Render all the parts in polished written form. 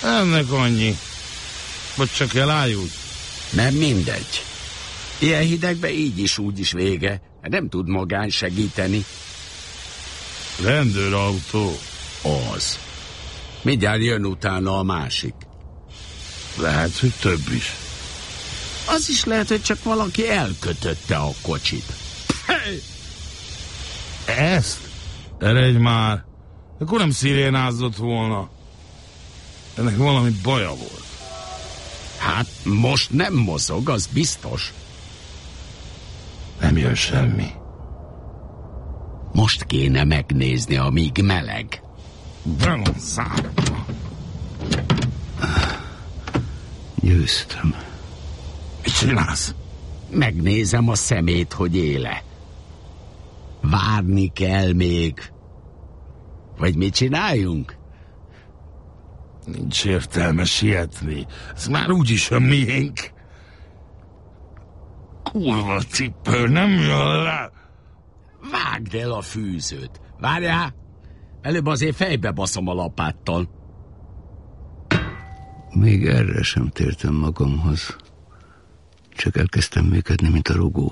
Ennek annyi. Vagy csak elájult? Nem mindegy. Ilyen hidegben így is úgy is vége. Nem tud magán segíteni. Rendőrautó. Az. Mindjárt jön utána a másik. Lehet, hogy több is. Az is lehet, hogy csak valaki elkötötte a kocsit. Ezt? Eredj már. Akkor nem szirénázott volna. Ennek valami baja volt. Hát most nem mozog, az biztos. Nem jön semmi. Most kéne megnézni, amíg meleg. Be van zárva. Győztem. Mit csinálsz? Megnézem a szemét, hogy éle. Várni kell még. Vagy mit csináljunk? Nincs értelme sietni. Ez már úgyis a miénk. Kurva cipő, nem jön le. Vágd el a fűzőt. Várjál! Előbb azért fejbe baszom a lapáttal. Még erre sem tértem magamhoz. Csak elkezdtem működni, mint a rugó.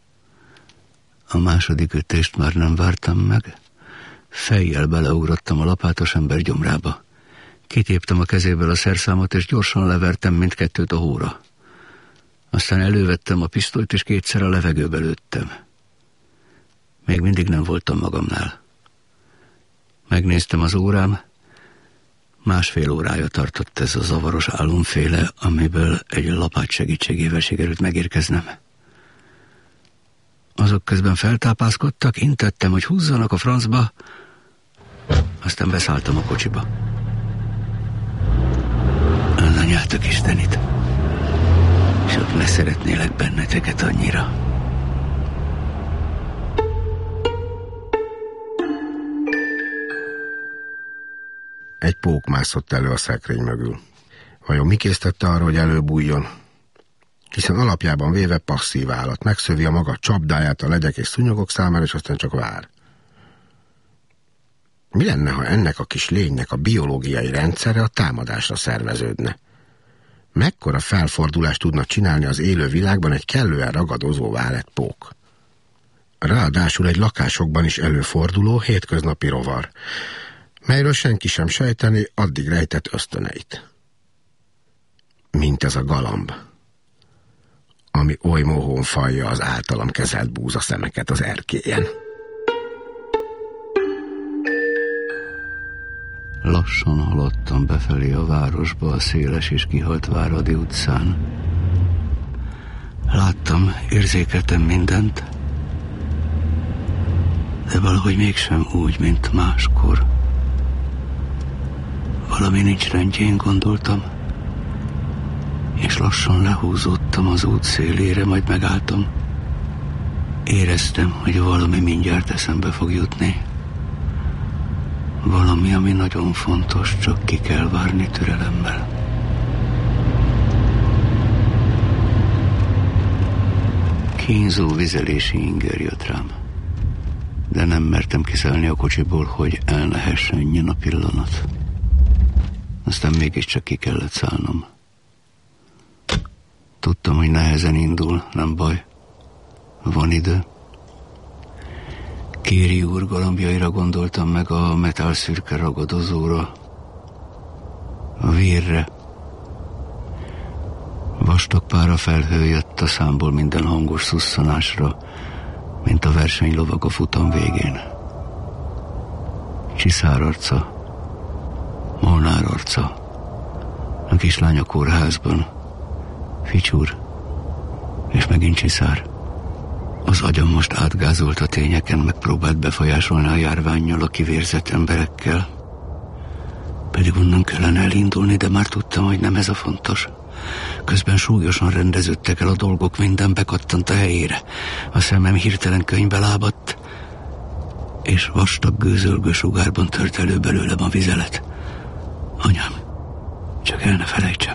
A második ütést már nem vártam meg. Fejjel beleugrottam a lapátos ember gyomrába. Kitéptem a kezéből a szerszámot, és gyorsan levertem mindkettőt a hóra. Aztán elővettem a pisztolyt, és kétszer a levegőbe lőttem. Még mindig nem voltam magamnál. Megnéztem az órám. 1,5 órája tartott ez a zavaros álomféle, amiből egy lapát segítségével sikerült megérkeznem. Azok közben feltápászkodtak, intettem, hogy húzzanak a francba, aztán beszálltam a kocsiba. Anyátok Istenit, csak ne szeretnélek benneteket annyira. Egy pók mászott elő a szekrény mögül. Vajon mi késztette arra, hogy előbújjon? Hiszen alapjában véve passzív állat, megszövi a maga csapdáját a legyek és szúnyogok számára, és aztán csak vár. Mi lenne, ha ennek a kis lénynek a biológiai rendszere a támadásra szerveződne? Mekkora felfordulást tudna csinálni az élő világban egy kellően ragadozóvá lett pók? Ráadásul egy lakásokban is előforduló hétköznapi rovar, melyről senki sem sejteni addig rejtett ösztöneit. Mint ez a galamb, ami oly mohón fajja az általam kezelt búzaszemeket az erkélyen. Lassan haladtam befelé a városba a széles és kihalt Váradi utcán. Láttam, érzékeltem mindent, de valahogy mégsem úgy, mint máskor. Valami nincs rendjén, gondoltam, és lassan lehúzódtam az út szélére, majd megálltam. Éreztem, hogy valami mindjárt eszembe fog jutni. Valami, ami nagyon fontos, csak ki kell várni türelemmel. Kínzó vizelési inger jött rám, de nem mertem kiszállni a kocsiból, hogy el ne hessenjen a pillanat. Aztán mégiscsak ki kellett szállnom. Tudtam, hogy nehezen indul, nem baj. Van idő. Kéri úr galambjaira gondoltam, meg a metálszürke ragadozóra, a vírre. Vastag pára felhő jött a számból minden hangos szusszanásra, mint a versenylovag a futam végén. Csiszár arca, Molnár arca, a kislány a kórházban, Ficsúr, és megint Csiszár. Az agyam most átgázolt a tényeken, megpróbált befolyásolni a járvánnyal, a kivérzett emberekkel. Pedig onnan kellene elindulni, de már tudtam, hogy nem ez a fontos. Közben súlyosan rendeződtek el a dolgok, minden bekattant a helyére. A szemem hirtelen könyvbe lábadt, és vastag gőzölgő sugárban tört elő belőlem a vizelet. Anyám, csak el ne felejtsem.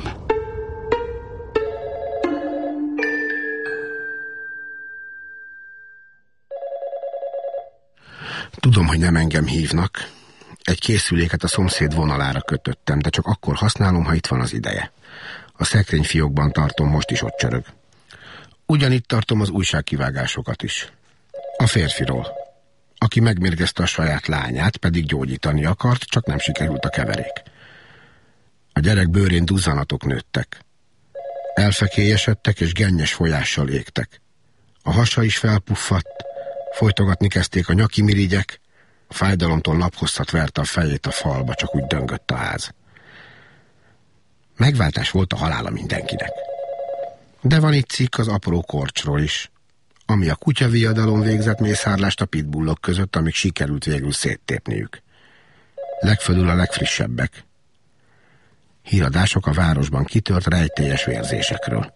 Tudom, hogy nem engem hívnak, Egy készüléket a szomszéd vonalára kötöttem, de csak akkor használom, ha itt van az ideje. A szekrényfiókban tartom, most is ott csörög. Ugyanitt tartom az újságkivágásokat is. A férfiról, aki megmérgezte a saját lányát, pedig gyógyítani akart, csak nem sikerült a keverék. A gyerek bőrén duzzanatok nőttek. Elfekélyesedtek és gennyes folyással égtek. A hasa is felpuffadt, folytogatni kezdték a nyaki mirigyek, a fájdalomtól naphosszat verte a fejét a falba, csak úgy döngött a ház. Megváltás volt a halála mindenkinek. De van itt cikk az apró korcsról is, ami a kutyaviadalon végzett mészárlást a pitbullok között, amíg sikerült végül széttépniük. Legfölül a legfrissebbek. Híradások a városban kitört rejtélyes vérzésekről.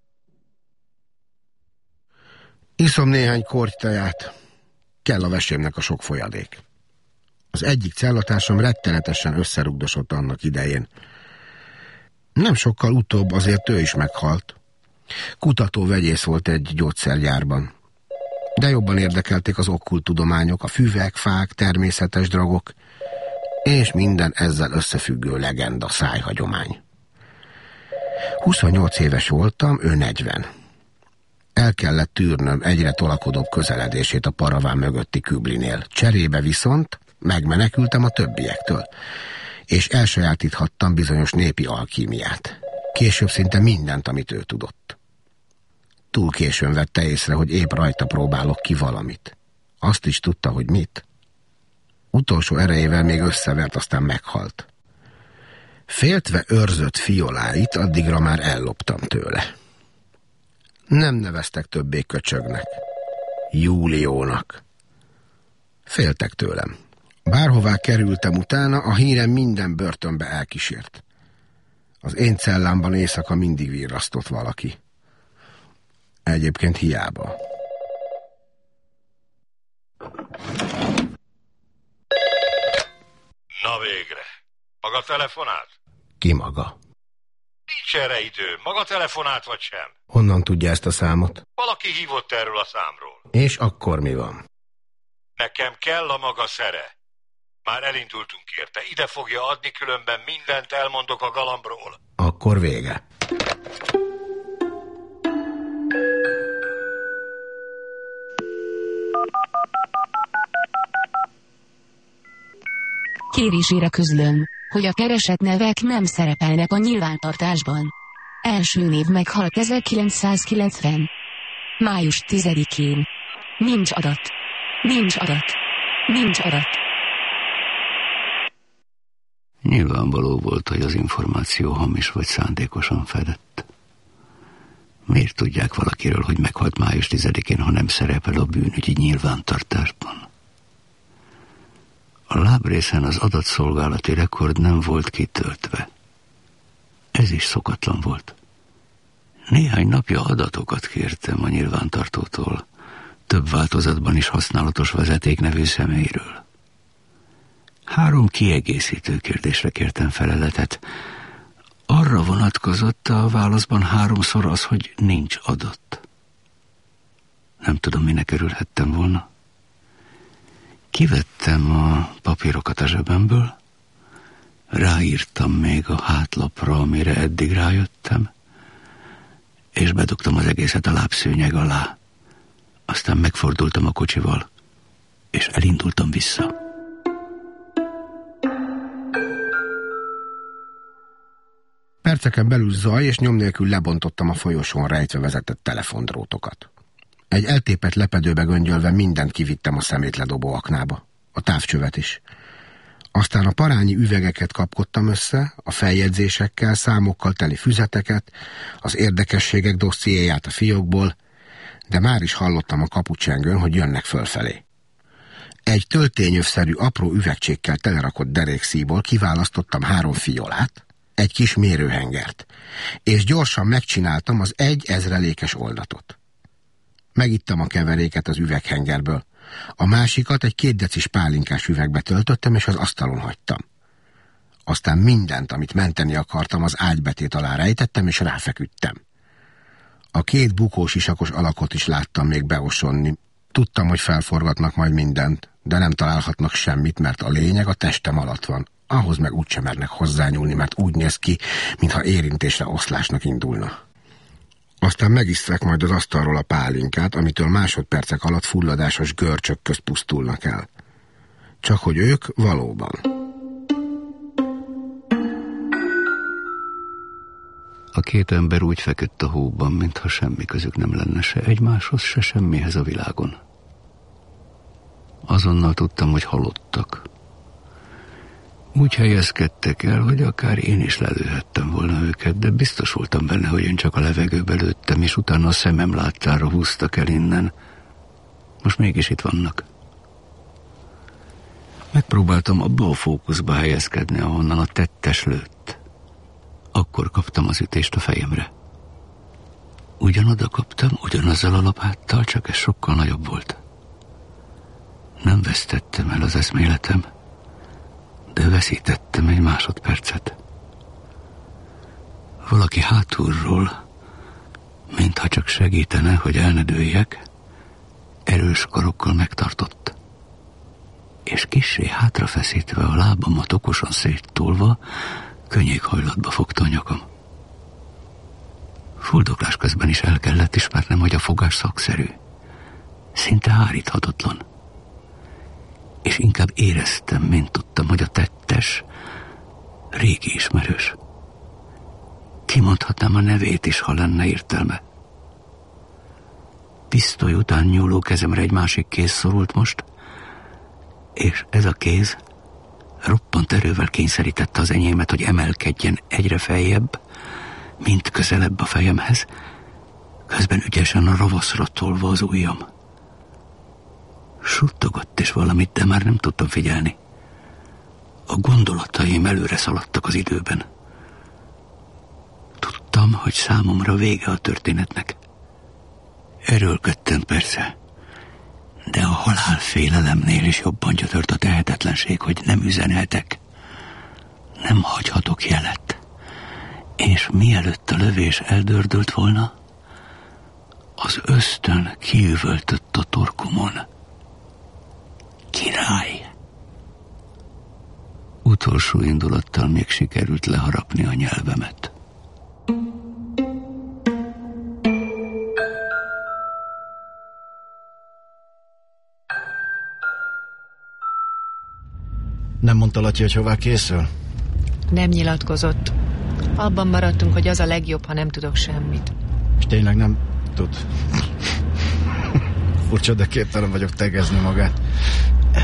Iszom néhány kortyteját. Kell a vesémnek a sok folyadék. Az egyik cellatársam rettenetesen összerugdosott annak idején. Nem sokkal utóbb azért ő is meghalt. Kutató-vegyész volt egy gyógyszergyárban. De jobban érdekelték az okkult tudományok, a füvek, fák, természetes dragok, és minden ezzel összefüggő legenda, szájhagyomány. 28 éves voltam, ő 40. El kellett tűrnöm egyre tolakodóbb közeledését a paraván mögötti küblinél. Cserébe viszont megmenekültem a többiektől, és elsajátíthattam bizonyos népi alkímiát. Később szinte mindent, amit ő tudott. Túl későn vette észre, hogy épp rajta próbálok ki valamit. Azt is tudta, hogy mit. Utolsó erejével még összevert, aztán meghalt. Féltve őrzött fioláit addigra már elloptam tőle. Nem neveztek többé köcsögnek. Júliónak. Féltek tőlem. Bárhová kerültem utána, a hírem minden börtönbe elkísért. Az én cellámban éjszaka mindig virrasztott valaki. Egyébként hiába. Na végre. Maga telefonált? Ki maga? Nincs erre idő. Maga telefonált vagy sem? Honnan tudja ezt a számot? Valaki hívott erről a számról. És akkor mi van? Nekem kell a maga szere. Már elindultunk érte. Ide fogja adni, különben mindent elmondok a galambról. Akkor vége. Kérésére közlöm, hogy a keresett nevek nem szerepelnek a nyilvántartásban. Első név meghalt 1990. Május 10-én. Nincs adat. Nincs adat. Nincs adat. Nyilvánvaló volt, hogy az információ hamis vagy szándékosan fedett. Miért tudják valakiről, hogy meghalt május 10-én, ha nem szerepel a bűnügyi nyilvántartásban? A lábrészen az adatszolgálati rekord nem volt kitöltve. Ez is szokatlan volt. Néhány napja adatokat kértem a nyilvántartótól, több változatban is használatos Vezeték nevű személyről. 3 kiegészítő kérdésre kértem feleletet. Arra vonatkozott a válaszban 3-szor az, hogy nincs adat. Nem tudom, minek örülhettem volna. Kivettem a papírokat a zsebemből, ráírtam még a hátlapra, amire eddig rájöttem, és bedugtam az egészet a lábszőnyeg alá. Aztán megfordultam a kocsival, és elindultam vissza. Perceken belül zaj és nyom nélkül lebontottam a folyosón rejtve vezetett telefondrótokat. Egy eltépett lepedőbe göngyölve mindent kivittem a szemétledobó aknába, a távcsövet is. Aztán a parányi üvegeket kapkodtam össze, a feljegyzésekkel, számokkal teli füzeteket, az érdekességek dossziéját a fiókból, de már is hallottam a kapucsengőn, hogy jönnek fölfelé. Egy töltényövszerű apró üvegcsékkel telerakott derékszíból kiválasztottam 3 fiolát, egy kis mérőhengert, és gyorsan megcsináltam az 1/1000 oldatot. Megittam a keveréket az üveghengerből. A másikat egy 2 decis pálinkás üvegbe töltöttem, és az asztalon hagytam. Aztán mindent, amit menteni akartam, az ágybetét alá rejtettem, és ráfeküdtem. A 2 bukós isakos alakot is láttam még beosonni. Tudtam, hogy felforgatnak majd mindent, de nem találhatnak semmit, mert a lényeg a testem alatt van. Ahhoz meg úgysem mernek hozzányúlni, mert úgy néz ki, mintha érintésre oszlásnak indulna. Aztán megisszák majd az asztalról a pálinkát, amitől másodpercek alatt fulladásos görcsök közt pusztulnak el. Csak hogy ők valóban. A két ember úgy feküdt a hóban, mintha semmi közük nem lenne se egymáshoz, se semmihez a világon. Azonnal tudtam, hogy halottak. Úgy helyezkedtek el, hogy akár én is lelőhettem volna őket, de biztos voltam benne, hogy én csak a levegőbe lőttem, és utána a szemem láttára húztak el innen. Most mégis itt vannak. Megpróbáltam abba a fókuszba helyezkedni, ahonnan a tettes lőtt. Akkor kaptam az ütést a fejemre. Ugyanoda kaptam, ugyanazzal a lapáttal, csak ez sokkal nagyobb volt. Nem vesztettem el az eszméletem, de veszítettem egy másodpercet. Valaki hátulról, mintha csak segítene, hogy el ne dőljek, erős karokkal megtartott. És kissé hátrafeszítve, a lábamat okosan széttolva, könnyékhajlatba fogta a nyakam. Fuldoklás közben is el kellett ismernem, hogy a fogás szakszerű. Szinte háríthatatlan. És inkább éreztem, mint tudtam, hogy a tettes régi ismerős. Kimondhatnám a nevét is, ha lenne értelme. Pisztoly után nyúló kezemre egy másik kéz szorult most, és ez a kéz roppant erővel kényszerítette az enyémet, hogy emelkedjen egyre feljebb, mint közelebb a fejemhez, közben ügyesen a ravaszra tolva az ujjam. Suttogott is valamit, de már nem tudtam figyelni. A gondolataim előre szaladtak az időben. Tudtam, hogy számomra vége a történetnek. Erőlködtem persze, de a halálfélelemnél is jobban gyötört a tehetetlenség, hogy nem üzenhetek. Nem hagyhatok jelet. És mielőtt a lövés eldördült volna, az ösztön kiüvöltött a torkomon. Király! Utolsó indulattal még sikerült leharapni a nyelvemet. Nem mondta Latyi, hogy hová készül? Nem nyilatkozott. Abban maradtunk, hogy az a legjobb, ha nem tudok semmit. És tényleg nem tud? Furcsa, de képtelen vagyok tegezni magát.